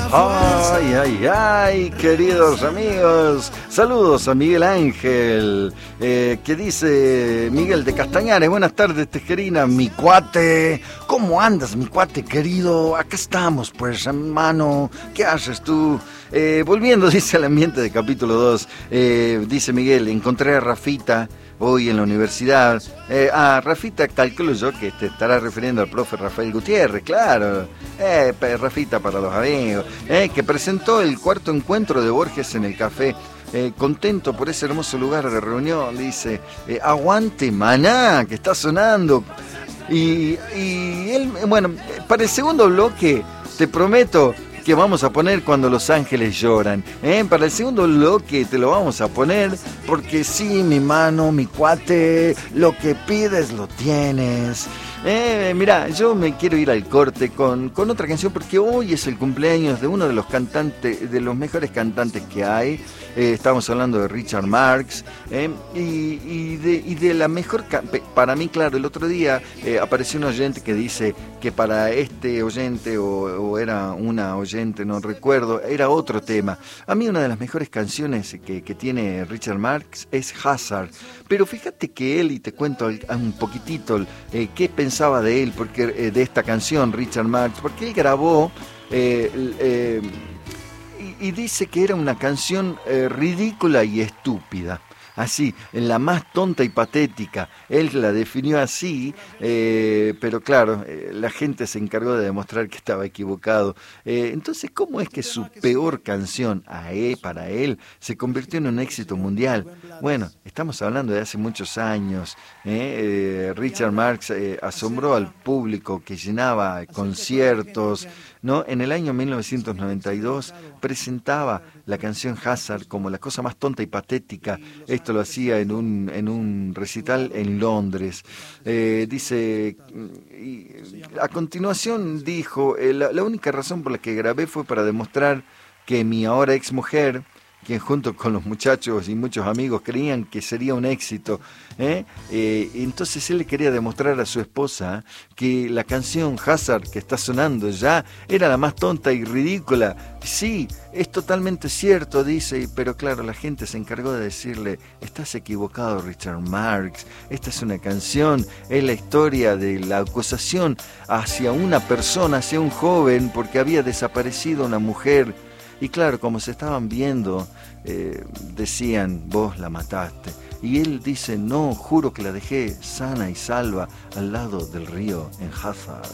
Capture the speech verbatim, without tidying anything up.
Ay, ay, ay, queridos amigos, saludos a Miguel Ángel, eh, que dice Miguel de Castañares, buenas tardes Tejerina, mi cuate, ¿cómo andas mi cuate querido? Acá estamos pues hermano, ¿qué haces tú? Eh, volviendo, dice al ambiente de capítulo dos, eh, dice Miguel, encontré a Rafita hoy en la universidad. Eh, ah, Rafita, calculo yo que te estará refiriendo al profe Rafael Gutiérrez, claro. Eh, Rafita para los amigos. Eh, que presentó el cuarto encuentro de Borges en el café. Eh, contento por ese hermoso lugar de reunión, dice. Eh, aguante Maná, que está sonando. Y, y él, bueno, para el segundo bloque, te prometo que vamos a poner Cuando los ángeles lloran, ¿eh? Para el segundo bloque te lo vamos a poner, porque sí, mi mano, mi cuate, lo que pides lo tienes. Eh, mira, yo me quiero ir al corte con, con otra canción, porque hoy es el cumpleaños de uno de los cantantes, de los mejores cantantes que hay. Eh, estamos hablando de Richard Marx, eh, y, y, de, y de la mejor, para mí, claro, el otro día eh, apareció un oyente que dice que para este oyente, o, o era una oyente, no recuerdo, era otro tema. A mí una de las mejores canciones que, que tiene Richard Marx es Hazard, pero fíjate que él, y te cuento un poquitito eh, qué pensaba de él, porque eh, de esta canción, Richard Marx, porque él grabó... Eh, eh, Y dice que era una canción eh, ridícula y estúpida, así, en la más tonta y patética. Él la definió así, eh, pero claro, eh, la gente se encargó de demostrar que estaba equivocado. Eh, entonces, ¿cómo es que su peor canción, a él, para él, se convirtió en un éxito mundial? Bueno, estamos hablando de hace muchos años. ¿eh? Eh, Richard Marx eh, asombró al público que llenaba conciertos, ¿no? En el año mil novecientos noventa y dos presentaba la canción Hazard como la cosa más tonta y patética. Esto lo hacía en un, en un recital en Londres. Eh, dice, y a continuación dijo, eh, la, la única razón por la que grabé fue para demostrar que mi ahora ex mujer, quien junto con los muchachos y muchos amigos creían que sería un éxito, ¿eh? Eh, entonces él le quería demostrar a su esposa que la canción Hazard que está sonando ya era la más tonta y ridícula. Sí, es totalmente cierto, dice, pero claro, la gente se encargó de decirle, estás equivocado, Richard Marx, esta es una canción, es la historia de la acusación hacia una persona, hacia un joven, porque había desaparecido una mujer. Y claro, como se estaban viendo, eh, decían, vos la mataste. Y él dice, no, juro que la dejé sana y salva al lado del río en Hazard.